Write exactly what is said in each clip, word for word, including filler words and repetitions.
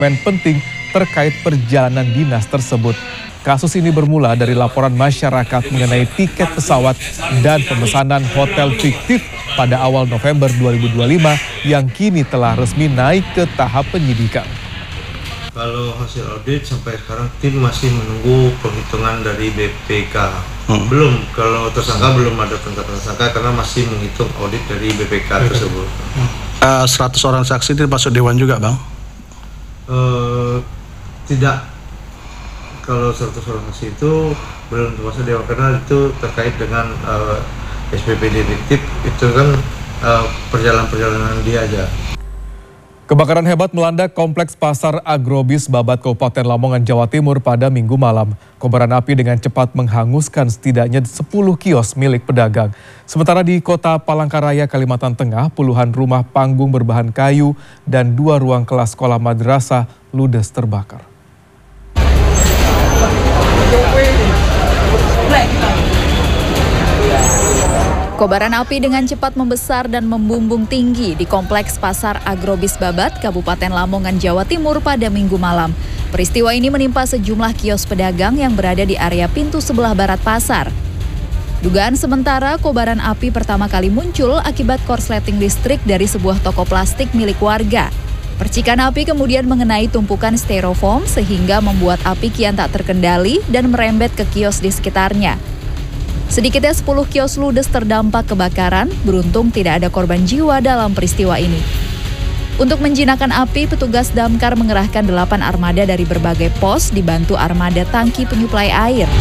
penting terkait perjalanan dinas tersebut. Kasus ini bermula dari laporan masyarakat mengenai tiket pesawat dan pemesanan hotel fiktif pada awal November dua ribu dua puluh lima yang kini telah resmi naik ke tahap penyidikan. Kalau hasil audit sampai sekarang tim masih menunggu penghitungan dari B P K. Hmm. Belum, kalau tersangka belum ada penetapan tersangka karena masih menghitung audit dari B P K tersebut. Uh, seratus orang saksi itu masuk dewan juga, Bang? Uh, tidak. Kalau seratus orang saksi itu belum termasuk dewan karena itu terkait dengan uh, S P P detektif, itu kan uh, perjalanan-perjalanan dia aja. Kebakaran hebat melanda Kompleks Pasar Agrobis Babat Kabupaten Lamongan, Jawa Timur pada Minggu malam. Kobaran api dengan cepat menghanguskan setidaknya sepuluh kios milik pedagang. Sementara di Kota Palangkaraya, Kalimantan Tengah, puluhan rumah panggung berbahan kayu dan dua ruang kelas sekolah madrasah ludes terbakar. Kobaran api dengan cepat membesar dan membumbung tinggi di Kompleks Pasar Agrobis Babat, Kabupaten Lamongan, Jawa Timur pada Minggu malam. Peristiwa ini menimpa sejumlah kios pedagang yang berada di area pintu sebelah barat pasar. Dugaan sementara, kobaran api pertama kali muncul akibat korsleting listrik dari sebuah toko plastik milik warga. Percikan api kemudian mengenai tumpukan styrofoam sehingga membuat api kian tak terkendali dan merembet ke kios di sekitarnya. Sedikitnya sepuluh kios ludes terdampak kebakaran, beruntung tidak ada korban jiwa dalam peristiwa ini. Untuk menjinakkan api, petugas damkar mengerahkan delapan armada dari berbagai pos dibantu armada tangki penyuplai air.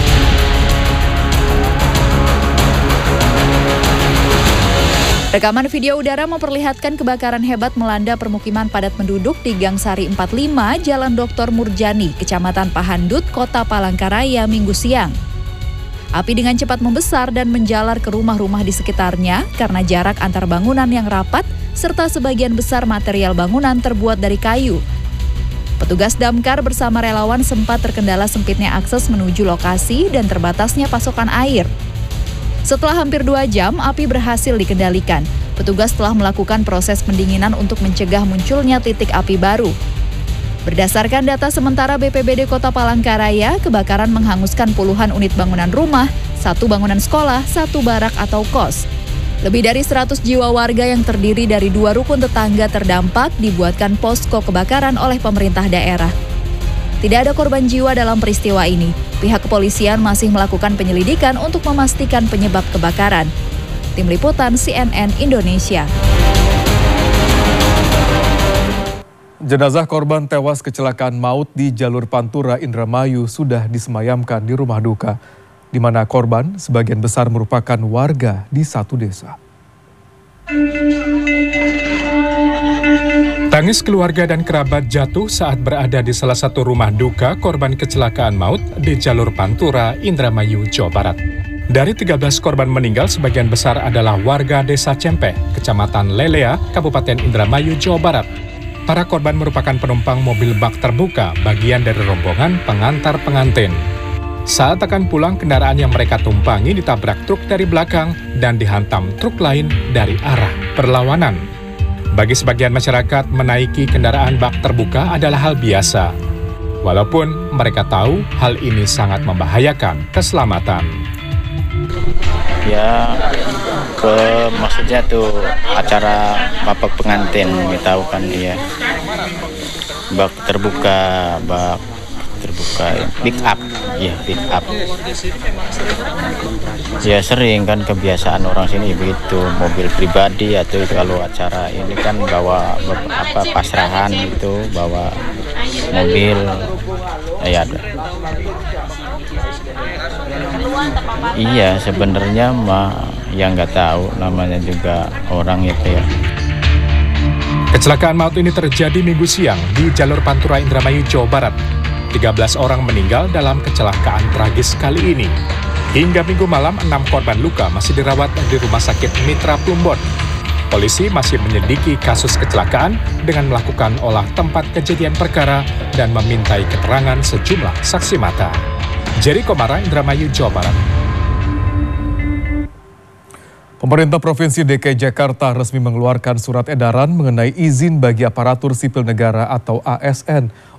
Rekaman video udara memperlihatkan kebakaran hebat melanda permukiman padat penduduk di Gang Sari empat puluh lima, Jalan Doktor Murjani, Kecamatan Pahandut, Kota Palangkaraya, Minggu siang. Api dengan cepat membesar dan menjalar ke rumah-rumah di sekitarnya karena jarak antar bangunan yang rapat serta sebagian besar material bangunan terbuat dari kayu. Petugas damkar bersama relawan sempat terkendala sempitnya akses menuju lokasi dan terbatasnya pasokan air. Setelah hampir dua jam, api berhasil dikendalikan. Petugas telah melakukan proses pendinginan untuk mencegah munculnya titik api baru. Berdasarkan data sementara B P B D Kota Palangkaraya, kebakaran menghanguskan puluhan unit bangunan rumah, satu bangunan sekolah, satu barak atau kos. Lebih dari seratus jiwa warga yang terdiri dari dua rukun tetangga terdampak dibuatkan posko kebakaran oleh pemerintah daerah. Tidak ada korban jiwa dalam peristiwa ini. Pihak kepolisian masih melakukan penyelidikan untuk memastikan penyebab kebakaran. Tim Liputan C N N Indonesia. Jenazah korban tewas kecelakaan maut di jalur Pantura Indramayu sudah disemayamkan di rumah duka, di mana korban sebagian besar merupakan warga di satu desa. Tangis keluarga dan kerabat jatuh saat berada di salah satu rumah duka korban kecelakaan maut di jalur Pantura Indramayu, Jawa Barat. Dari tiga belas korban meninggal, sebagian besar adalah warga Desa Cempeh, Kecamatan Lelea, Kabupaten Indramayu, Jawa Barat. Para korban merupakan penumpang mobil bak terbuka, bagian dari rombongan pengantar pengantin. Saat akan pulang, kendaraan yang mereka tumpangi ditabrak truk dari belakang dan dihantam truk lain dari arah berlawanan. Bagi sebagian masyarakat, menaiki kendaraan bak terbuka adalah hal biasa. Walaupun mereka tahu hal ini sangat membahayakan keselamatan. Ya, ke maksudnya tuh acara bapak pengantin, tahu kan ya, bak terbuka, bak terbuka, pick up, ya pick up. Ya sering kan kebiasaan orang sini begitu, mobil pribadi atau itu kalau acara ini kan bawa apa pasrahan itu, bawa mobil, ya ada. Iya sebenarnya mah yang nggak tahu namanya juga orang itu ya. Kecelakaan maut ini terjadi Minggu siang di jalur Pantura Indramayu, Jawa Barat. tiga belas orang meninggal dalam kecelakaan tragis kali ini. Hingga Minggu malam, enam korban luka masih dirawat di Rumah Sakit Mitra Plumbon. Polisi masih menyelidiki kasus kecelakaan dengan melakukan olah tempat kejadian perkara dan memintai keterangan sejumlah saksi mata. Jerry Komara, Indramayu, Jawa Barat. Pemerintah Provinsi D K I Jakarta resmi mengeluarkan surat edaran mengenai izin bagi aparatur sipil negara atau A S N